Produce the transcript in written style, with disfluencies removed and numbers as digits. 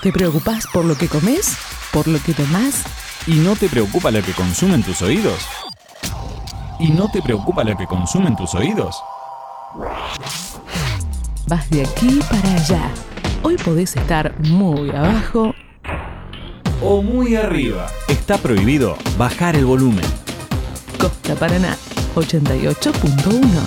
¿Te preocupás por lo que comes? ¿Por lo que tomás? ¿Y no te preocupa lo que consumen tus oídos? ¿Y no te preocupa lo que consumen tus oídos? Vas de aquí para allá. Hoy podés estar muy abajo O muy arriba. Está prohibido bajar el volumen. Costa Paraná 88.1.